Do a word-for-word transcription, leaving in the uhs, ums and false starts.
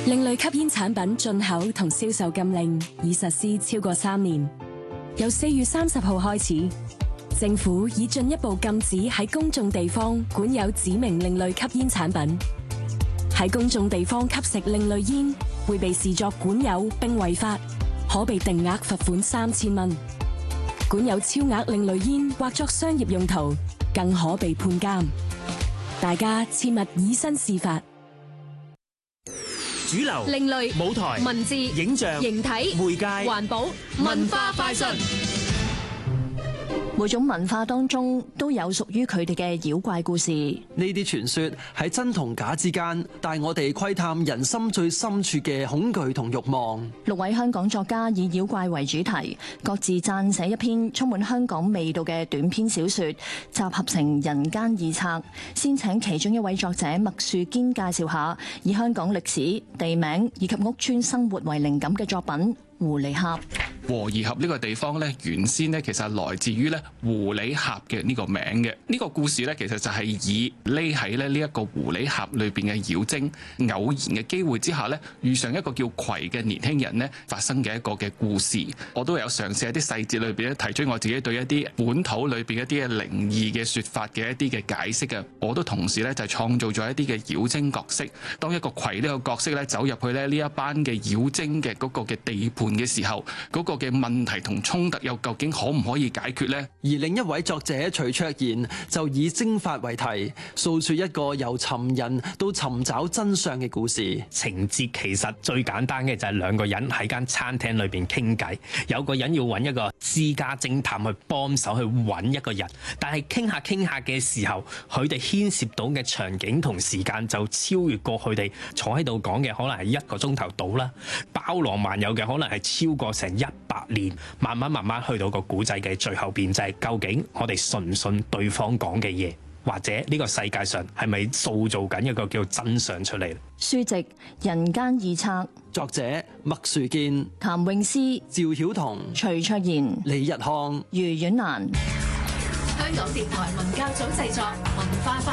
另類吸煙產品進口同銷售禁令已實施超過三年，由四月三十號開始，政府已進一步禁止喺公眾地方管有指明另類吸煙產品。喺公眾地方吸食另類煙，會被視作管有並違法，可被定額罰款三千蚊。管有超額另類煙或作商業用途，更可被判監。大家切勿以身試法。 主流、 另類、 舞台、 文字、 影像、 形體、 媒介、 環保、文化快訊。 每種文化當中都有屬於佢哋嘅妖怪故事。 呢啲傳說喺真同假之間，帶我哋窺探人心最深處嘅恐懼同慾望。 六位香港作家以妖怪為主題，各自撰寫一篇充滿香港味道嘅短篇小說，集合成《人間二冊》。先請其中一位作者麥樹堅介紹下，以香港歷史、地名以及屋邨生活為靈感嘅作品《狐狸俠》。 和宜合呢個地方咧，原先咧其實係來自於咧狐狸俠嘅呢個名嘅。呢個故事咧，其實就係以匿喺咧呢一個狐狸俠裏邊嘅妖精，偶然嘅機會之下咧，遇上一個叫葵嘅年輕人咧，發生嘅一個嘅故事。我都有嘗試喺啲細節裏邊咧，提出我自己對一啲本土裏邊一啲嘅靈異嘅説法嘅一啲嘅解釋嘅。我都同時咧就係創造咗一啲嘅妖精角色。當一個葵呢個角色咧走入去咧呢一班嘅妖精嘅嗰個嘅地盤嘅時候，嗰個嘅問題同衝突又究竟可唔可以解決呢？ 而另一位作者徐卓賢就以蒸發為題，訴說一個由尋人到尋找真相嘅故事。 情節其實最簡單嘅就係兩個人喺間餐廳裏邊傾偈，有個人要揾一個私家偵探去幫手去揾一個人，但係傾下傾下嘅時候，佢哋牽涉到嘅場景同時間就超越過佢哋坐喺度講嘅可能係一個鐘頭到啦，包羅萬有嘅可能係超過成一百年，慢慢慢慢去到個古仔嘅最後邊，就係究竟我哋信唔信對方講嘅嘢，或者呢個世界上係咪塑造緊一個叫真相出嚟？ 書籍《人間二冊》， 作者麥樹堅、 譚詠詩、 趙曉彤、 徐卓賢、 李日康、 余婉蘭。 香港電台文教組製作，文化快